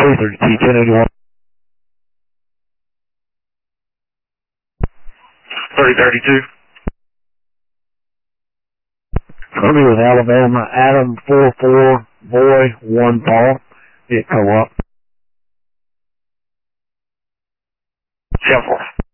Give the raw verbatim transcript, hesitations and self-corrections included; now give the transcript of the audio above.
three thirty-two, ten eighty-one. three thirty-two. Kirby with Alabama, Adam four four, boy one Paul. It co-op. seven four.